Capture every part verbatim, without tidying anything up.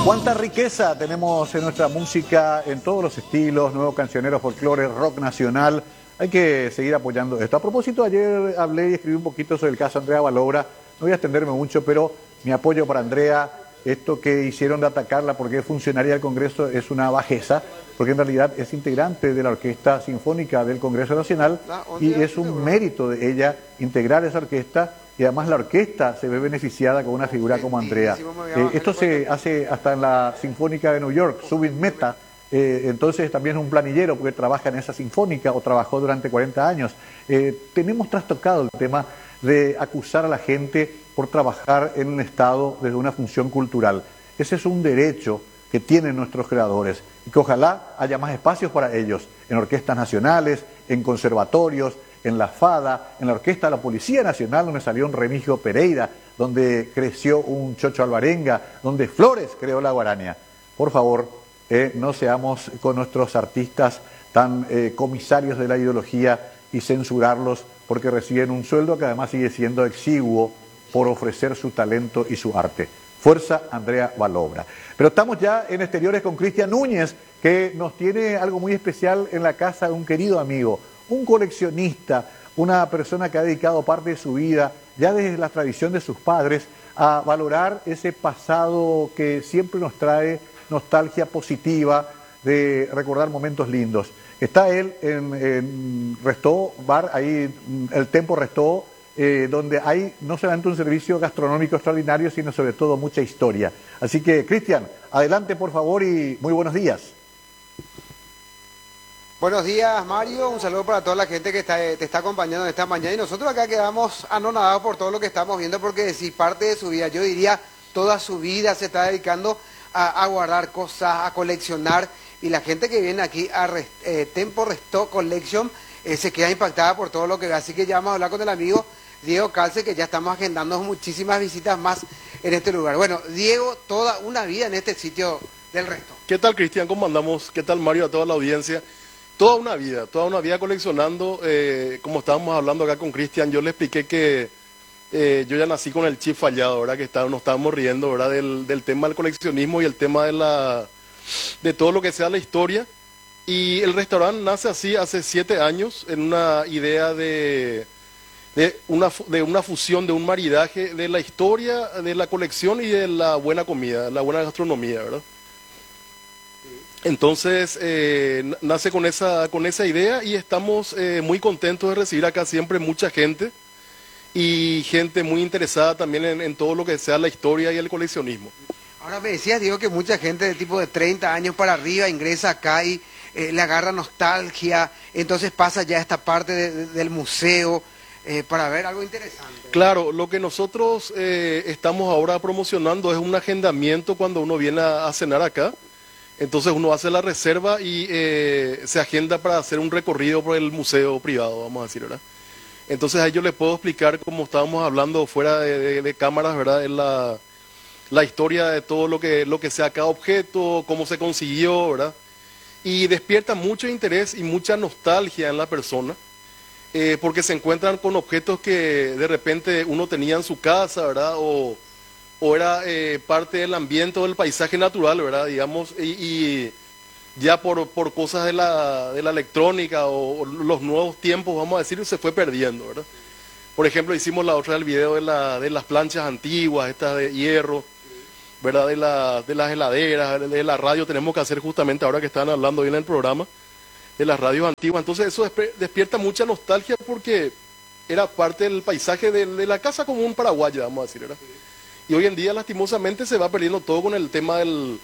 Cuánta riqueza tenemos en nuestra música, en todos los estilos, nuevos cancioneros, folclore, rock nacional. Hay que seguir apoyando esto. A propósito, ayer hablé y escribí un poquito sobre el caso Andrea Balobra. No voy a extenderme mucho, pero mi apoyo para Andrea, esto que hicieron de atacarla porque es funcionaria del Congreso, es una bajeza, porque en realidad es integrante de la Orquesta Sinfónica del Congreso Nacional y es un mérito de ella integrar esa orquesta. Y además la orquesta se ve beneficiada con una figura como Andrea. Eh, esto se hace hasta en la Sinfónica de New York, Zubin Mehta, eh, entonces también es un planillero porque trabaja en esa sinfónica o trabajó durante cuarenta años. Eh, tenemos trastocado el tema de acusar a la gente por trabajar en un Estado desde una función cultural. Ese es un derecho que tienen nuestros creadores y que ojalá haya más espacios para ellos, en orquestas nacionales, en conservatorios, en la FADA, en la Orquesta de la Policía Nacional, donde salió un Remigio Pereira, donde creció un Chocho Alvarenga, donde Flores creó la guarania. Por favor, eh, no seamos con nuestros artistas tan eh, comisarios de la ideología y censurarlos porque reciben un sueldo que además sigue siendo exiguo por ofrecer su talento y su arte. Fuerza Andrea Balobra. Pero estamos ya en exteriores con Cristian Núñez, que nos tiene algo muy especial en la casa de un querido amigo, un coleccionista, una persona que ha dedicado parte de su vida, ya desde la tradición de sus padres, a valorar ese pasado que siempre nos trae nostalgia positiva de recordar momentos lindos. Está él en, en Restó Bar, ahí el Tempo Restó, eh, donde hay no solamente un servicio gastronómico extraordinario, sino sobre todo mucha historia. Así que, Cristian, adelante por favor y muy buenos días. Buenos días, Mario, un saludo para toda la gente que está, te está acompañando en esta mañana y nosotros acá quedamos anonadados por todo lo que estamos viendo porque si parte de su vida, yo diría toda su vida se está dedicando a, a guardar cosas, a coleccionar y la gente que viene aquí a Rest, eh, Tempo Restó Collection eh, se queda impactada por todo lo que ve, así que ya vamos a hablar con el amigo Diego Calce que ya estamos agendando muchísimas visitas más en este lugar. Bueno, Diego, toda una vida en este sitio del Restó. ¿Qué tal, Cristian? ¿Cómo andamos? ¿Qué tal, Mario? A toda la audiencia. Toda una vida, toda una vida coleccionando, eh, como estábamos hablando acá con Cristian, yo le expliqué que eh, yo ya nací con el chip fallado, ¿verdad? Que está, nos estábamos riendo, ¿verdad? Del, del tema del coleccionismo y el tema de la de todo lo que sea la historia. Y el restaurante nace así hace siete años en una idea de, de, una, de una fusión, de un maridaje de la historia, de la colección y de la buena comida, la buena gastronomía, ¿verdad? Entonces, eh, nace con esa, con esa idea y estamos eh, muy contentos de recibir acá siempre mucha gente y gente muy interesada también en, en todo lo que sea la historia y el coleccionismo. Ahora me decías, Diego, que mucha gente de tipo de treinta años para arriba ingresa acá y eh, le agarra nostalgia, entonces pasa ya esta parte de, de, del museo eh, para ver algo interesante. Claro, lo que nosotros eh, estamos ahora promocionando es un agendamiento cuando uno viene a, a cenar acá. Entonces uno hace la reserva y eh, se agenda para hacer un recorrido por el museo privado, vamos a decir, ¿verdad? Entonces ahí yo les puedo explicar, como estábamos hablando fuera de, de, de cámaras, ¿verdad? En la, la historia de todo lo que, lo que sea cada objeto, cómo se consiguió, ¿verdad? Y despierta mucho interés y mucha nostalgia en la persona, eh, porque se encuentran con objetos que de repente uno tenía en su casa, ¿verdad? O... o era eh, parte del ambiente o del paisaje natural, ¿verdad? Digamos, y, y ya por, por cosas de la, de la electrónica o, o los nuevos tiempos, vamos a decir, se fue perdiendo, ¿verdad? Por ejemplo, hicimos la otra del video de, la, de las planchas antiguas, estas de hierro, ¿verdad? De, la, de las heladeras, de, de la radio, tenemos que hacer justamente ahora que estaban hablando bien en el programa, de las radios antiguas. Entonces eso despierta mucha nostalgia porque era parte del paisaje de, de la casa común paraguaya, vamos a decir, ¿verdad? Y hoy en día, lastimosamente, se va perdiendo todo con el tema del,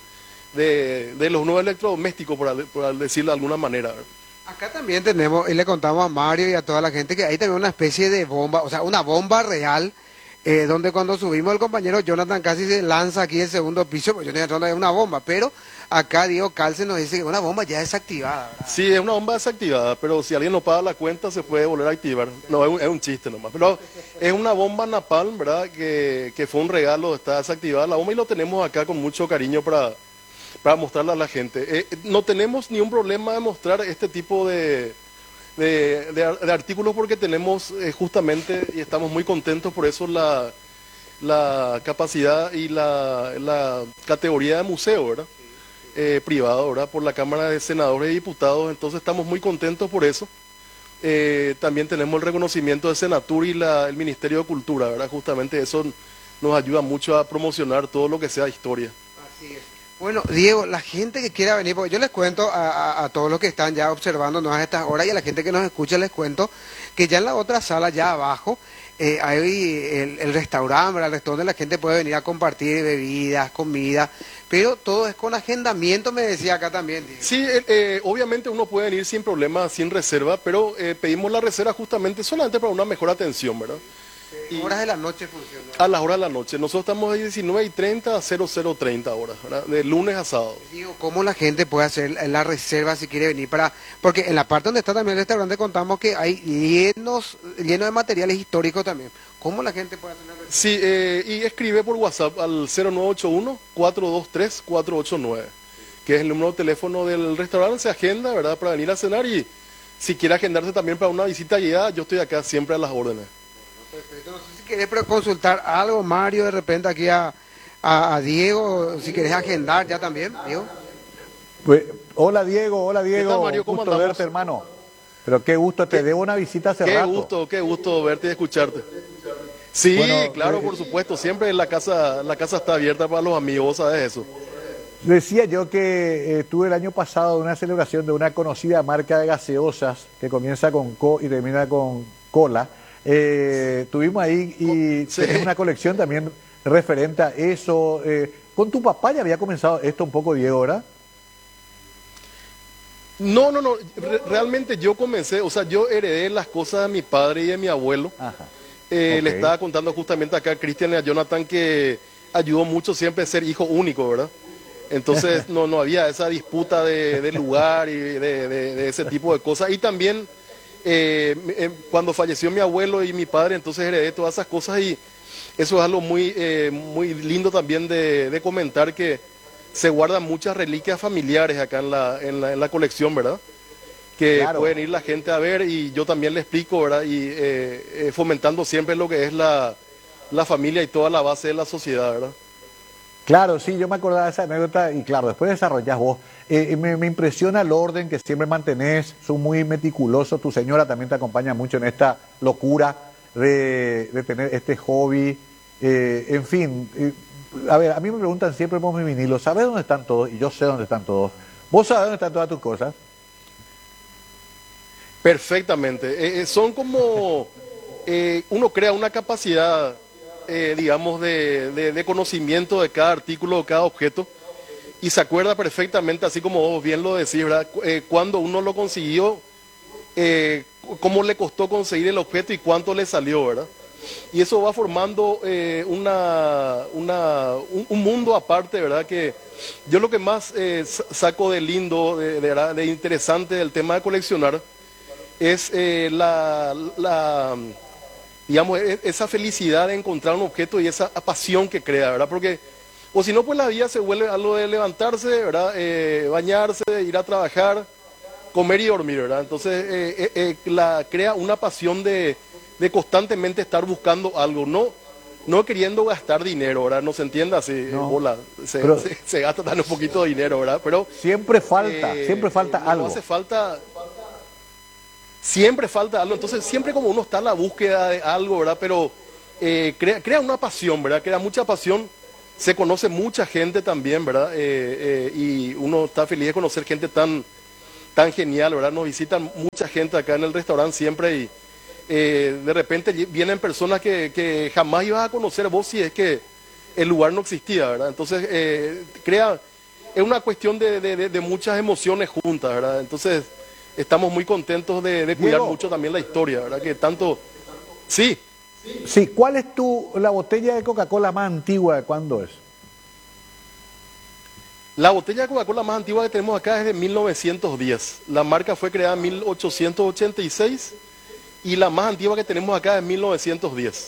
de, de los nuevos electrodomésticos, por, por decirlo de alguna manera. Acá también tenemos, y le contamos a Mario y a toda la gente que hay también una especie de bomba, o sea, una bomba real, eh, donde cuando subimos el compañero Jonathan casi se lanza aquí el segundo piso, pues yo tenía entrando una bomba, pero acá Diego Calce nos dice que una bomba ya desactivada, ¿verdad? Sí, es una bomba desactivada, pero si alguien no paga la cuenta se puede volver a activar. No, es un, es un chiste nomás. Pero es una bomba Napalm, ¿verdad? Que, que fue un regalo, está desactivada la bomba y lo tenemos acá con mucho cariño para, para mostrarla a la gente. Eh, no tenemos ni un problema de mostrar este tipo de, de, de, de artículos porque tenemos eh, justamente, y estamos muy contentos por eso, la... la capacidad y la, la categoría de museo, ¿verdad? Eh, privado, ¿verdad? Por la Cámara de Senadores y Diputados, entonces estamos muy contentos por eso. Eh, también tenemos el reconocimiento de Senatur y la, el Ministerio de Cultura, ¿verdad? Justamente eso nos ayuda mucho a promocionar todo lo que sea historia. Así es. Bueno, Diego, la gente que quiera venir, porque yo les cuento a, a, a todos los que están ya observándonos a estas horas y a la gente que nos escucha les cuento que ya en la otra sala, ya abajo, eh, hay el, el restaurante, el restaurante, la gente puede venir a compartir bebidas, comida, pero todo es con agendamiento, me decía acá también, Diego. Sí, eh, eh, obviamente uno puede venir sin problema, sin reserva, pero eh, pedimos la reserva justamente solamente para una mejor atención, ¿verdad? Y horas de la noche funciona. A las horas de la noche. Nosotros estamos de diecinueve y treinta a cero cero treinta horas, ¿verdad? De lunes a sábado. Digo, ¿cómo la gente puede hacer la reserva si quiere venir para...? Porque en la parte donde está también el restaurante contamos que hay llenos, llenos de materiales históricos también. ¿Cómo la gente puede hacer la reserva? Sí, eh, y escribe por WhatsApp al cero nueve ocho uno, cuatro dos tres, cuatro ocho nueve, que es el número de teléfono del restaurante, se agenda, ¿verdad? Para venir a cenar y si quiere agendarse también para una visita guiada, yo estoy acá siempre a las órdenes. Perfecto, no sé si querés pero consultar algo, Mario, de repente aquí a, a, a Diego, si querés agendar ya también, Diego. Pues, hola Diego, hola Diego, ¿Qué tal, Mario? ¿Cómo gusto andamos? verte, hermano. Pero qué gusto, te ¿Qué? debo una visita hace Qué rato. gusto, qué gusto verte y escucharte. Sí, Bueno, claro, eh, por supuesto, siempre la casa, la casa está abierta para los amigos, vos sabés eso. Decía yo que eh, estuve el año pasado en una celebración de una conocida marca de gaseosas que comienza con co y termina con cola. Eh, tuvimos ahí y Sí. tenés una colección también referente a eso. Eh, con tu papá ya había comenzado esto un poco, Diego, ¿verdad? No, no, no, re- realmente yo comencé, o sea, yo heredé las cosas de mi padre y de mi abuelo. Ajá. Eh, Ok. Le estaba contando justamente acá a Cristian y a Jonathan que ayudó mucho siempre a ser hijo único, ¿verdad? Entonces no, no había esa disputa de, de lugar y de, de- de ese tipo de cosas. Y también eh, eh, cuando falleció mi abuelo y mi padre, entonces heredé todas esas cosas y eso es algo muy, eh, muy lindo también de, de comentar que se guardan muchas reliquias familiares acá en la, en la, en la colección, ¿verdad? Que Claro. pueden ir la gente a ver y yo también le explico, ¿verdad? Y eh, eh, fomentando siempre lo que es la, la familia y toda la base de la sociedad, ¿verdad? Claro, sí, yo me acordaba de esa anécdota y claro, después desarrollás vos. Eh, me, me impresiona el orden que siempre mantenés, son muy meticulosos, tu señora también te acompaña mucho en esta locura de, de tener este hobby, eh, en fin. eh, a ver, a mí me preguntan siempre por mi vinilo, ¿sabes dónde están todos? Y yo sé dónde están todos. ¿Vos sabés dónde están todas tus cosas? Perfectamente. Eh, eh, son como, eh, uno crea una capacidad, eh, digamos, de, de- de conocimiento de cada artículo, de cada objeto, y se acuerda perfectamente, así como vos bien lo decís, ¿verdad? Cu- eh, cuando uno lo consiguió, eh, cu- cómo le costó conseguir el objeto y cuánto le salió, ¿verdad? Y eso va formando eh, una, una- un, un mundo aparte, ¿verdad? Que yo lo que más eh, sa- saco de lindo, de, de verdad, de interesante del tema de coleccionar, es eh, la, la, digamos, e- esa felicidad de encontrar un objeto y esa pasión que crea, ¿verdad? Porque, o si no, pues la vida se vuelve algo de levantarse, ¿verdad? Eh, bañarse, ir a trabajar, comer y dormir, ¿verdad? Entonces, eh, eh, eh, la, crea una pasión de, de constantemente estar buscando algo, no, no queriendo gastar dinero, ¿verdad? No se entienda así, No. bola, se, Pero- se, se gasta tan un poquito de dinero, ¿verdad? Pero Siempre falta, eh, siempre falta no, no algo. hace falta, siempre falta algo. Entonces, siempre como uno está en la búsqueda de algo, ¿verdad? Pero eh, crea, crea una pasión, ¿verdad? Crea mucha pasión. Se conoce mucha gente también, ¿verdad? Eh, eh, y uno está feliz de conocer gente tan, tan genial, ¿verdad? Nos visitan mucha gente acá en el restaurante siempre y eh, de repente lle- vienen personas que, que jamás ibas a conocer vos si es que el lugar no existía, ¿verdad? Entonces, eh, crea, es una cuestión de, de- de- de muchas emociones juntas, ¿verdad? Entonces, estamos muy contentos de, de cuidar Diego. mucho también la historia, ¿verdad? Que tanto, sí, Sí, ¿cuál es tu, la botella de Coca-Cola más antigua de cuándo es? la botella de Coca-Cola más antigua que tenemos acá es de mil novecientos diez. La marca fue creada en mil ochocientos ochenta y seis y la más antigua que tenemos acá es mil novecientos diez.